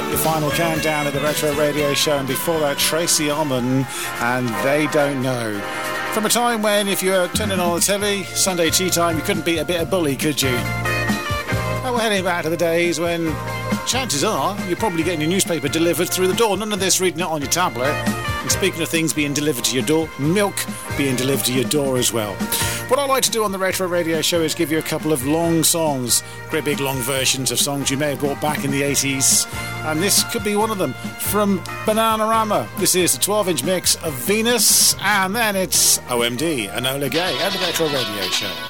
Your final countdown of the Retro Radio Show, and before that, Tracy Ullman and They Don't Know. From a time when, if you were turning on the telly, Sunday tea time, you couldn't beat a bit of Bully, could you? And we're heading back to the days when, chances are, you're probably getting your newspaper delivered through the door. None of this reading it on your tablet. And speaking of things being delivered to your door, milk being delivered to your door as well. What I like to do on the Retro Radio Show is give you a couple of long songs, great big long versions of songs you may have brought back in the 80s. And this could be one of them, from Bananarama. This is the 12-inch mix of Venus, and then it's OMD, Enola Gay, at the Retro Radio Show.